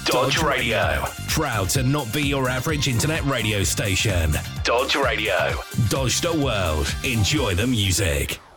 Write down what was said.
Dodge Radio. Proud to not be your average internet radio station. Dodge Radio. Dodge the world. Enjoy the music.